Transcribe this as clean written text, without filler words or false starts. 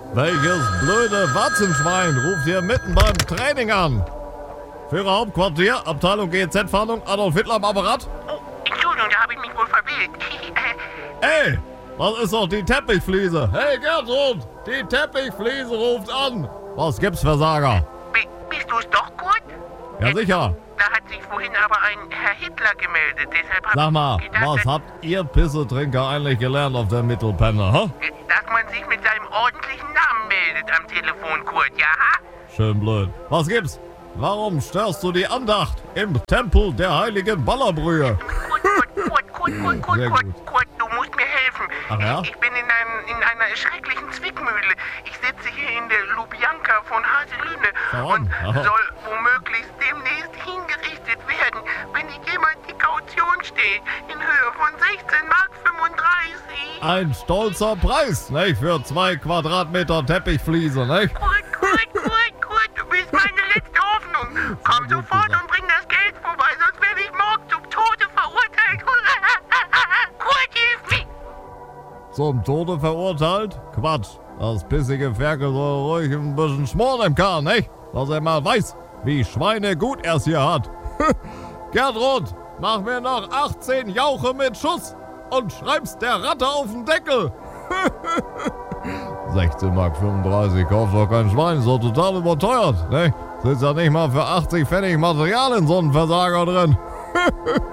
Welches blöde Warzenschwein ruft hier mitten beim Training an? Führer Hauptquartier, Abteilung GZ-Fahndung, Adolf Hitler am Apparat? Oh, Entschuldigung, da habe ich mich wohl verwählt. Ey, das ist doch die Teppichfliese. Hey Gertrud, die Teppichfliese ruft an. Was gibt's, Versager? Bist du es doch, Kurt? Ja, sicher. Da hat sich vorhin aber ein Herr Hitler gemeldet. Deshalb hab Sag mal, ich gedacht, was habt ihr Pissetrinker eigentlich gelernt auf der Mittelpenne, hä? dass man sich mit seinem ordentlichen Namen meldet am Telefon, Kurt, ja? Schön blöd. Was gibt's? Warum störst du die Andacht im Tempel der heiligen Ballerbrühe? Kurt, du musst mir helfen. Ach ja? Ich bin in einer schrecklichen Zwickmühle. Ich sitze hier in der Lubjanka von Haselüne Warum? und Aha. soll womöglich demnächst hingerichtet werden, wenn ich jemand die Kaution steht, in Höhe von 16,35 Mark. Ein stolzer Preis, nicht? Für 2 Quadratmeter Teppichfliese, nicht? Kurt, du bist meine letzte Hoffnung. Komm gut sofort gesagt. und bring das Geld vorbei, sonst werde ich morgen zum Tode verurteilt. Kurt, hilf mir! Zum Tode verurteilt? Quatsch. Das pissige Ferkel soll ruhig ein bisschen schmoren im Kahn, nicht? Dass er mal weiß, wie schweinegut er es hier hat. Gertrud, mach mir noch 18 Jauche mit Schuss und schreib's der Ratte auf den Deckel. 16,35 Mark, kauft doch kein Schwein, so total überteuert, ne? Sitzt ja nicht mal für 80 Pfennig Material in so einem Versager drin.